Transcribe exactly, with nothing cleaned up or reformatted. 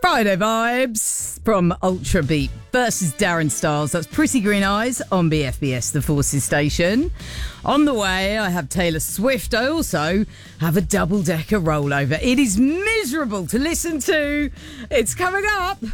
Friday vibes from Ultra Beat versus Darren Styles. That's Pretty Green Eyes on B F B S, the Forces station. On the way, I have Taylor Swift. I also have a double-decker rollover. It is miserable to listen to. It's coming up.